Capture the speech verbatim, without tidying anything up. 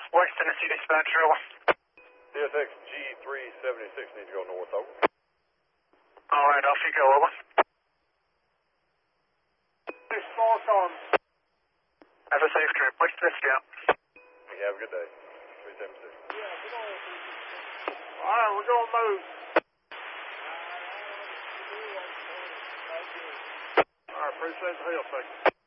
West Tennessee dispatcher, over. C S X G three seventy-six needs to go north, over. Alright, off you go, over. Small column. Have a safe trip. West Tennessee out. Okay, have a good day. three seventy-six. Alright, we're going to move. Alright, appreciate the help, thank you.